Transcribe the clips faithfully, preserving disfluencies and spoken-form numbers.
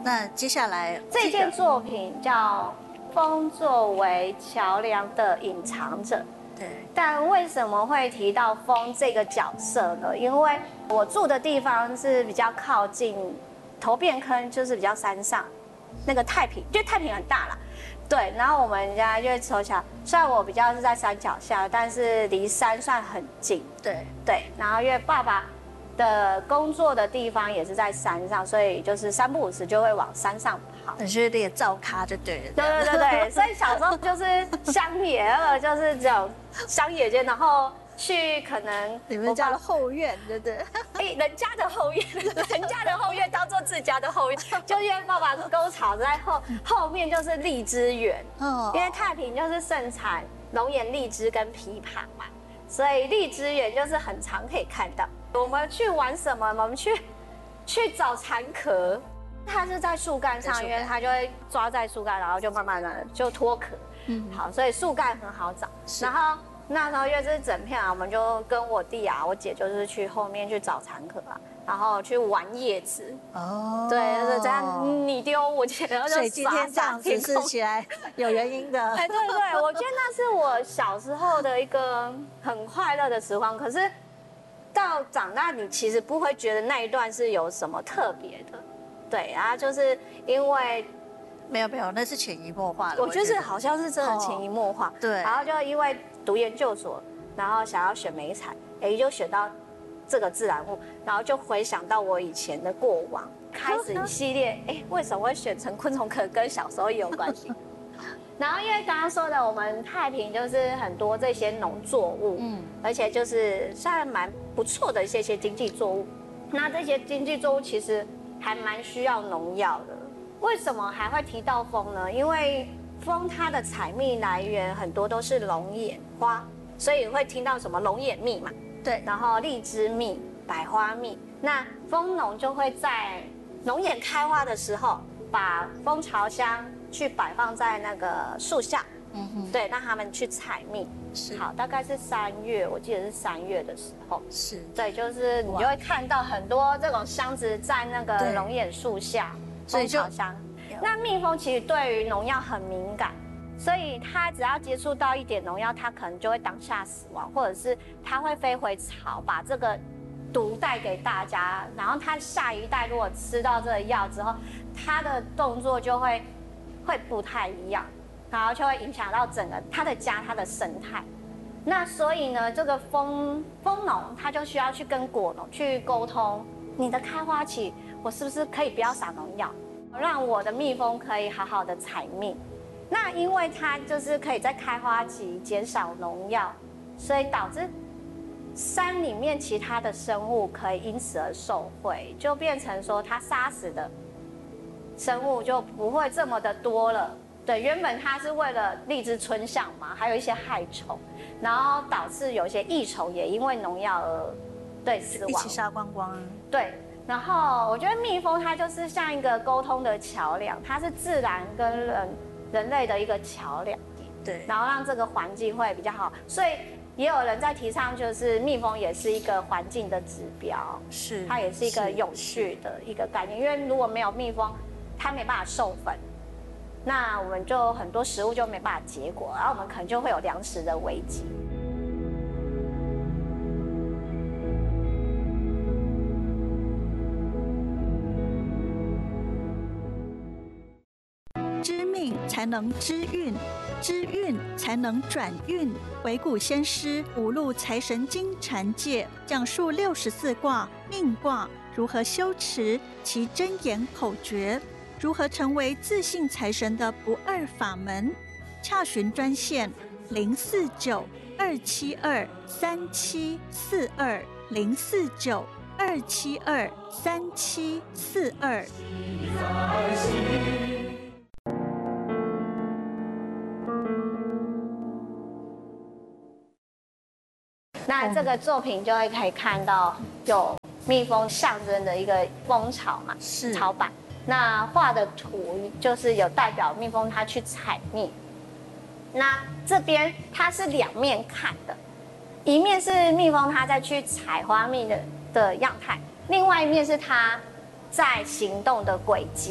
那接下来这件作品叫《风作为桥梁的隐藏者》。 对， 但为什么会提到风这个角色呢？因为我住的地方是比较靠近头汴坑，就是比较山上，那个太平，因为太平很大啦。对，然后我们家因为从小，虽然我比较是在山脚下，但是离山算很近。 对对，然后因为爸爸的工作的地方也是在山上，所以就是三不五时就会往山上跑。 你是列照咖就对了。 对对对对，所以小时候就是乡野，二就是这种乡野间，然后去可能你们家的后院，对不对？ 哎，人家的后院，人家的后院当做自家的后院，就因为爸爸沟槽在后后面就是荔枝园， 哦， 因为太平就是盛产龙眼、荔枝跟枇杷嘛，所以荔枝园就是很常可以看到。我们去玩什么？我们去去找蚕壳，它是在树干上，因为它就会抓在树干，然后就慢慢的就脱壳。嗯，好，所以树干很好找。然后那时候因为这是整片啊，我们就跟我弟啊、我姐就是去后面去找蚕壳啊，然后去玩叶子。哦，对，就是这样，你丢我捡，然后就所以今天这样子是起来有原因的。 哎，对对，我觉得那是我小时候的一个很快乐的时光。可是到长大，你其实不会觉得那一段是有什么特别的。对，然后就是因为。 没有没有，那是潜移默化的。 我觉得是好像是真的潜移默化。 对。 然后就因为读研究所，然后想要选美彩，哎，就选到这个自然物，然后就回想到我以前的过往，开始一系列，哎，为什么会选成昆虫科？跟小时候也有关系。然后因为刚刚说的，我们太平就是很多这些农作物，嗯，而且就是算蛮不错的一些些经济作物。那这些经济作物其实还蛮需要农药的。为什么还会提到蜂呢？因为蜂它的采蜜来源很多都是龙眼花，所以会听到什么龙眼蜜嘛， 对， 然后荔枝蜜、百花蜜。那蜂农就会在龙眼开花的时候，把蜂巢箱去摆放在那个树下，嗯哼，对，让他们去采蜜。是，好，大概是三月，我记得是三月的时候， 是， 对，就是你就会看到很多这种箱子在那个龙眼树下。 所以就那蜜蜂其实对于农药很敏感，所以它只要接触到一点农药，它可能就会当下死亡，或者是它会飞回巢，把这个毒带给大家。然后它下一代如果吃到这个药之后，它的动作就会会不太一样，然后就会影响到整个它的家、它的生态。那所以呢，这个蜂蜂农他就需要去跟果农去沟通，你的开花期。我是不是可以不要撒农药，让我的蜜蜂可以好好的采蜜？那因为它就是可以在开花期减少农药，所以导致山里面其他的生物可以因此而受惠，就变成说它杀死的生物就不会这么的多了。对，原本它是为了荔枝春象嘛，还有一些害虫，然后导致有一些益虫也因为农药而对死亡， 一起杀光光啊。 对。然后我觉得蜜蜂它就是像一个沟通的桥梁，它是自然跟人人类的一个桥梁， 对， 然后让这个环境会比较好。所以也有人在提倡，就是蜜蜂也是一个环境的指标， 是它也是一个永续的一个概念。因为如果没有蜜蜂，它没办法授粉，那我们就很多食物就没办法结果，然后我们可能就会有粮食的危机。 知命才能知运，知运才能转运。惟古先师五路财神经禅界讲述六十四卦命卦如何修持其真言口诀，如何成为自信财神的不二法门。洽询专线零四九二七二三七四二零四九二七二三七四二。 那这个作品就会可以看到有蜜蜂象征的一个蜂巢嘛， 是巢板。那画的图就是有代表蜜蜂它去采蜜。那这边它是两面看的，一面是蜜蜂它在去采花蜜的的样态，另外一面是它在行动的轨迹。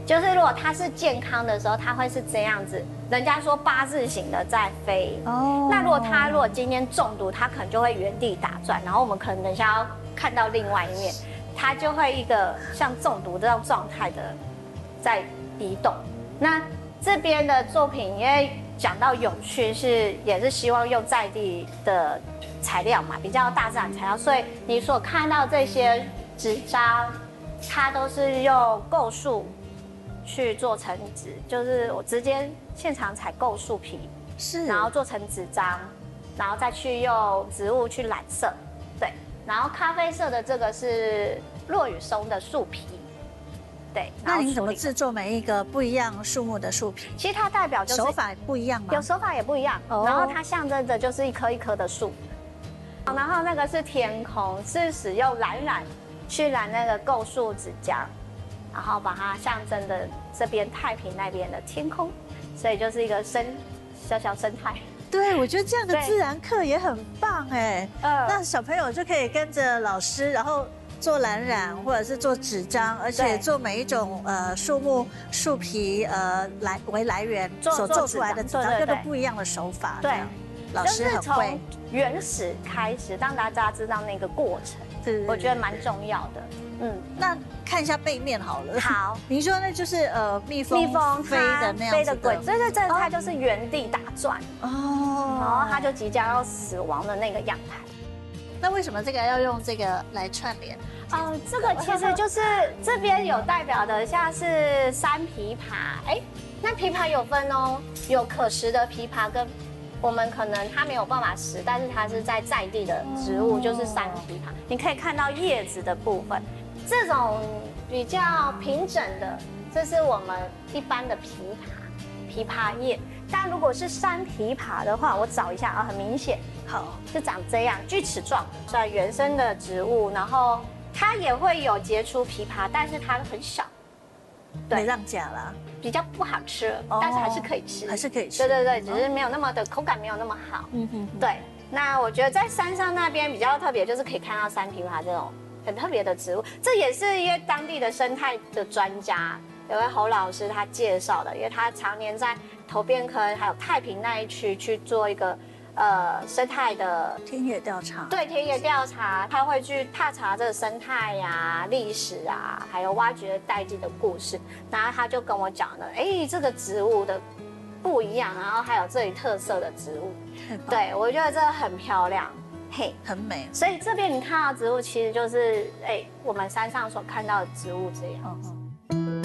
就是如果它是健康的时候，它会是这样子，人家说八字形的在飞。哦。那如果它如果今天中毒，它可能就会原地打转，然后我们可能等一下要看到另外一面，它就会一个像中毒这种状态的在移动。那这边的作品，因为讲到永续是也是希望用在地的材料嘛，比较大自然材料，所以你所看到这些纸张，它都是用构树去做成纸，就是我直接现场采购树皮， 是， 然后做成纸张，然后再去用植物去染色，对，然后咖啡色的这个是落羽松的树皮，对。 那你怎么制作每一个不一样树木的树皮？ 其实它代表就是手法不一样吗？ 有手法也不一样，哦、然后它象征着就是一棵一棵的树，然后那个是天空，是使用蓝染去染那个构树纸浆。然后把它象征的这边太平那边的天空，所以就是一个生小小生态。 对，我觉得这样的自然课也很棒哎。呃，那小朋友就可以跟着老师，然后做蓝染或者是做纸张，而且做每一种呃树木树皮呃来为来源所做出来的纸张，各种不一样的手法。 对， 老师很会。 从原始开始，让大家知道那个过程，我觉得蛮重要的。嗯， 那看一下背面好了。 好， 您说那就是呃蜜蜂蜜蜂飞的那样子的， 飞的轨，对对对，它就是原地打转哦，然后它就即将要死亡的那个样态。 那为什么这个要用这个来串联？ 嗯，这个其实就是这边有代表的，像是山枇杷，哎，那枇杷有分哦，有可食的枇杷跟我们可能它没有办法食，但是它是在在地的植物，就是山枇杷，你可以看到叶子的部分。这种比较平整的，这是我们一般的枇杷，枇杷叶。但如果是山枇杷的话，我找一下啊，很明显，好，是长这样锯齿状，算原生的植物，然后它也会有结出枇杷，但是它很小， 对，没让价啦， 比较不好吃，但是还是可以吃， 还是可以吃， 对对对，只是没有那么的口感没有那么好，嗯哼，对。那我觉得在山上那边比较特别，就是可以看到山枇杷这种很特别的植物，这也是因为当地的生态的专家有位侯老师他介绍的，因为他常年在头边坑还有太平那一区去做一个呃生态的田野调查， 对田野调查，他会去踏查这个生态呀、啊、历史啊，还有挖掘代际的故事，然后他就跟我讲了，哎，这个植物的不一样，然后还有这里特色的植物，对我觉得这个很漂亮。嘿， 很美。 所以这边你看到植物，其实就是哎，我们山上所看到的植物这样。嗯、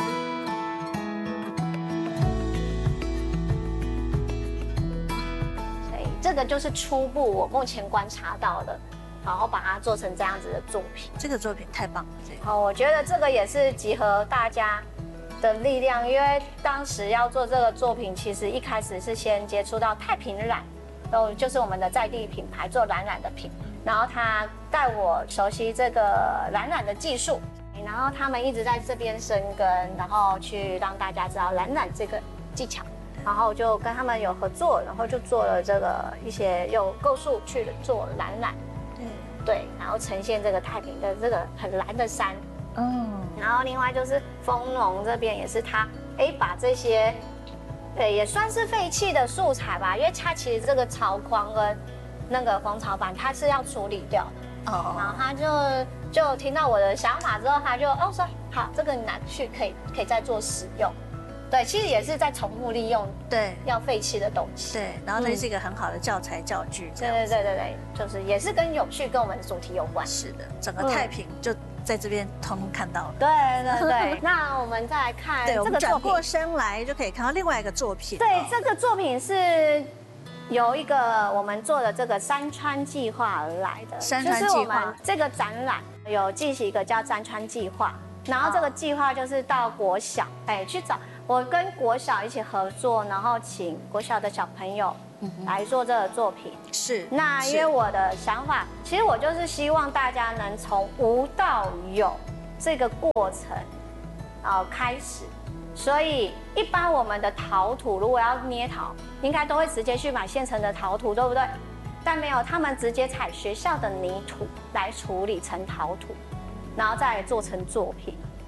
所以这个就是初步我目前观察到的，然后把它做成这样子的作品。 这个作品太棒了，这个。 哦，我觉得这个也是集合大家的力量，因为当时要做这个作品，其实一开始是先接触到太平染。哦，就是我们的在地品牌做蓝染的品，然后他带我熟悉这个蓝染的技术，然后他们一直在这边生根，然后去让大家知道蓝染这个技巧，然后就跟他们有合作，然后就做了这个一些用构树去做蓝染，对对，然后呈现这个太平的这个很蓝的山，嗯，然后另外就是丰农这边也是他哎把这些。对，也算是废弃的素材吧，因为它其实这个槽框跟那个蜂巢板它是要处理掉的。哦。然后他就就听到我的想法之后，他就哦说好，这个你拿去可以可以再做使用。对，其实也是在重复利用对要废弃的东西。 对，然后那是一个很好的教材教具。 对对对对对，就是也是跟永续跟我们的主题有关。 是的，整个太平就。在这边通通看到了。 对对对，那我们再来看这个作品。 转过身来就可以看到另外一个作品。 对，这个作品是由一个我们做的这个山川计划而来的。 山川计划。 就是我们这个展览有进行一个叫山川计划，然后这个计划就是到国小，哎，去找我跟国小一起合作，然后请国小的小朋友。来做这个作品是那，因为我的想法，其实我就是希望大家能从无到有这个过程，呃开始。所以一般我们的陶土如果要捏陶，应该都会直接去买现成的陶土，对不对？但没有，他们直接采学校的泥土来处理成陶土，然后再来做成作品。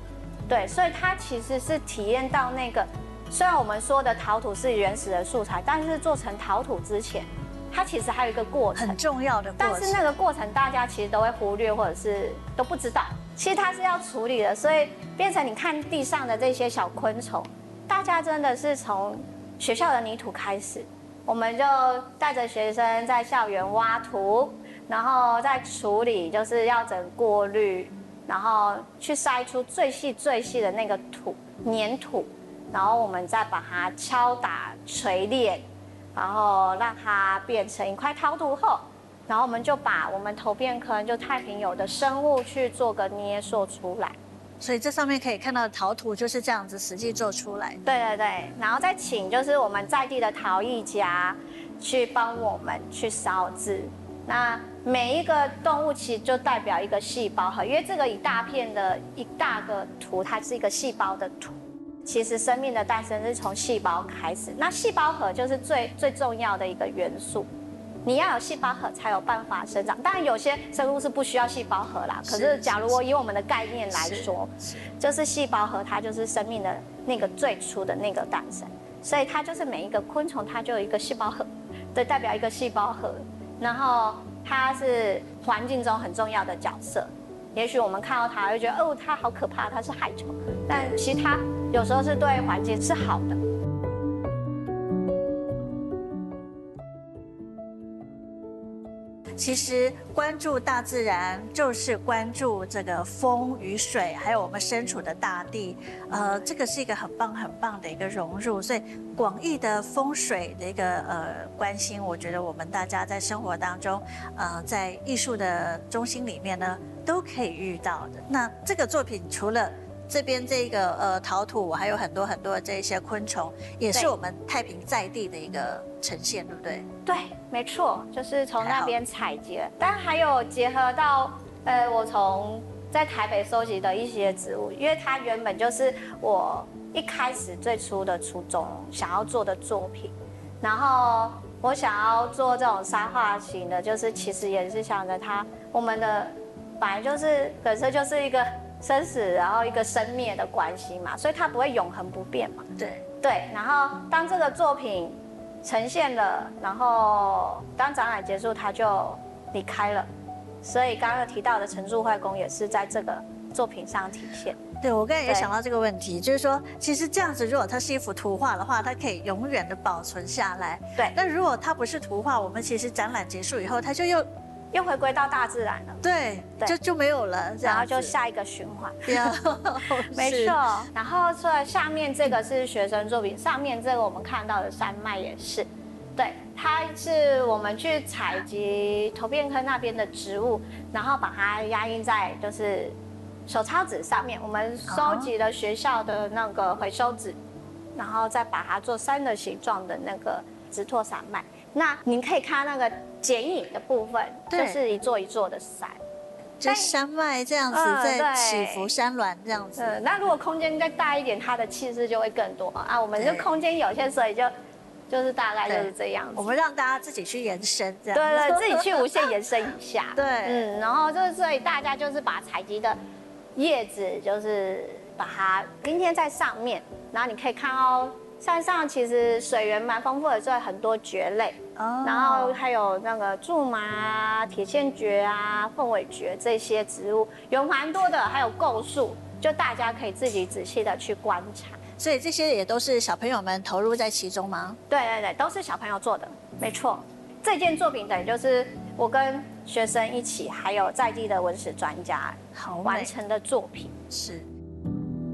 对，所以它其实是体验到那个，虽然我们说的陶土是原始的素材，但是做成陶土之前，它其实还有一个过程， 很重要的过程。 但是那个过程大家其实都会忽略，或者是都不知道，其实它是要处理的，所以变成你看地上的这些小昆虫，大家真的是从学校的泥土开始，我们就带着学生在校园挖土，然后再处理，就是要整过滤。然后去筛出最细最细的那个土粘土，然后我们再把它敲打锤炼，然后让它变成一块陶土后，然后我们就把我们头片坑就太平有的生物去做个捏塑出来。 所以这上面可以看到的陶土就是这样子实际做出来的。 对对对，然后再请就是我们在地的陶艺家去帮我们去烧制。那每一个动物其实就代表一个细胞核，因为这个一大片的一大个图，它是一个细胞的图。其实生命的诞生是从细胞开始，那细胞核就是最最重要的一个元素。你要有细胞核才有办法生长。当然有些生物是不需要细胞核啦，可是假如我以我们的概念来说，就是细胞核它就是生命的那个最初的那个诞生，所以它就是每一个昆虫它就有一个细胞核，对，代表一个细胞核。然后它是环境中很重要的角色。也许我们看到它会觉得，哦，它好可怕，它是害虫。但其实它有时候是对环境是好的。 其实关注大自然，就是关注这个风与水，还有我们身处的大地。呃，这个是一个很棒很棒的一个融入。所以广义的风水的一个呃关心，我觉得我们大家在生活当中，呃，在艺术的中心里面呢，都可以遇到的。那这个作品除了这边这个呃陶土，还有很多很多的这些昆虫，也是我们太平在地的一个呈现，对不对？ 对，没错，就是从那边采集，但还有结合到呃，我从在台北收集的一些植物，因为它原本就是我一开始最初的初衷想要做的作品，然后我想要做这种沙画型的，就是其实也是想着它，我们的本来就是本身就是一个生死，然后一个生灭的关系嘛，所以它不会永恒不变嘛。 对对，然后当这个作品呈现了，然后当展览结束，他就离开了。所以刚刚提到的陈柱坏公也是在这个作品上体现。 对，我刚才也想到这个问题，就是说，其实这样子，如果它是一幅图画的话，它可以永远的保存下来。 对。 那如果它不是图画，我们其实展览结束以后，它就又又回归到大自然了。 对，就就没有了， 然后就下一个循环。 对啊， 没错。然后所以下面这个是学生作品，上面这个我们看到的山脉也是。对，它是我们去采集头片坑那边的植物，然后把它压印在就是手抄纸上面。我们收集了学校的那个回收纸，然后再把它做山的形状的那个直拓山脉。那您可以看那个剪影的部分，就是一座一座的山， 就山脉这样子在起伏，山峦这样子。 嗯，那如果空间再大一点，它的气势就会更多啊。我们这空间有限，所以就。就是大概就是这样子， 我们让大家自己去延伸，这样对对，自己去无限延伸一下。 对， 嗯，然后就是所以大家就是把采集的叶子，就是把它今天在上面，然后你可以看到山上其实水源蛮丰富的，所以很多蕨类，哦，然后还有那个苎麻啊、铁线蕨啊、凤尾蕨这些植物有蛮多的，还有构树，就大家可以自己仔细的去观察。 所以这些也都是小朋友们投入在其中吗？ 对对对，都是小朋友做的，没错。这件作品等于就是我跟学生一起，还有在地的文史专家完成的作品。 是。